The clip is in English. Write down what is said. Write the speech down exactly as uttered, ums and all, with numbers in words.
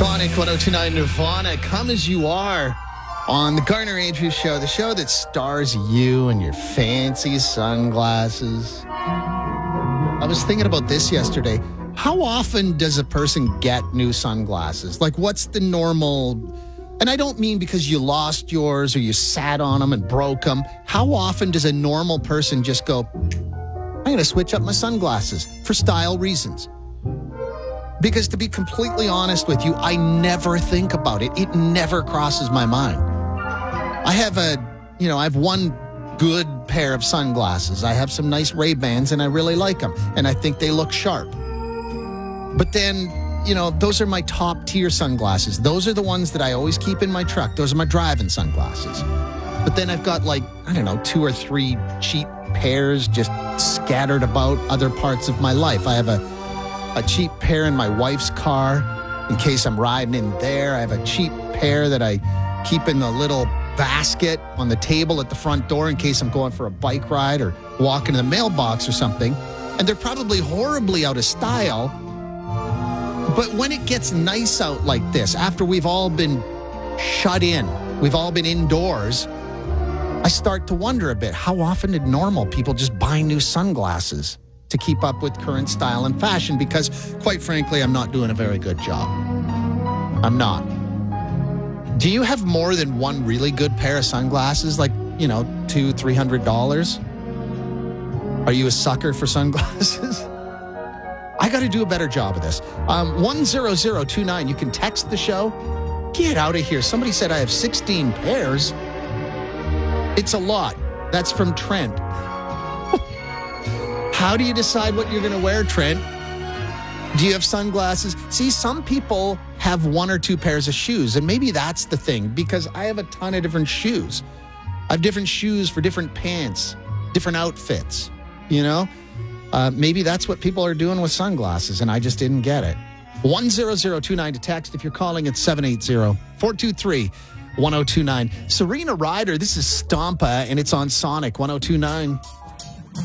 Sonic one oh two point nine Nirvana, Come As You Are on the Garner Andrews Show, the show that stars you and your fancy sunglasses. I was thinking about this yesterday. How often does a person get new sunglasses? Like, what's the normal... And I don't mean because you lost yours or you sat on them and broke them. How often does a normal person just go, I'm going to switch up my sunglasses for style reasons? Because to be completely honest with you, I never think about it. It never crosses my mind. I have a, you know, I have one good pair of sunglasses. I have some nice Ray-Bans and I really like them. And I think they look sharp. But then, you know, those are my top tier sunglasses. Those are the ones that I always keep in my truck. Those are my driving sunglasses. But then I've got like, I don't know, two or three cheap pairs just scattered about other parts of my life. I have a A cheap pair in my wife's car in case I'm riding in there. I have a cheap pair that I keep in the little basket on the table at the front door in case I'm going for a bike ride or walking to the mailbox or something. And they're probably horribly out of style. But when it gets nice out like this, after we've all been shut in, we've all been indoors, I start to wonder a bit, how often did normal people just buy new sunglasses to keep up with current style and fashion? Because, quite frankly, I'm not doing a very good job. I'm not. Do you have more than one really good pair of sunglasses? Like, you know, two, three hundred dollars? Are you a sucker for sunglasses? I got to do a better job of this. Um, one zero zero two nine, you can text the show. Get out of here. Somebody said I have sixteen pairs. It's a lot. That's from Trent. How do you decide what you're going to wear, Trent? Do you have sunglasses? See, some people have one or two pairs of shoes, and maybe that's the thing, because I have a ton of different shoes. I have different shoes for different pants, different outfits, you know? Uh, maybe that's what people are doing with sunglasses, and I just didn't get it. one zero zero two nine to text. If you're calling, it's seven eight zero, four two three, one oh two nine. Serena Ryder, this is Stompa, and it's on Sonic one oh two point nine.